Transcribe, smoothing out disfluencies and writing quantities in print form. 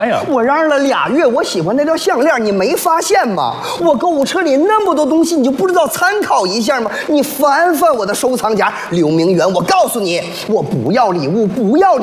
哎呀， 我嚷了2月，我喜欢那条项链，你没发现吗？我购物车里那么多东西，你就不知道参考一下吗？你翻翻我的收藏夹，刘明远，我告诉你，我不要礼物，不要礼物。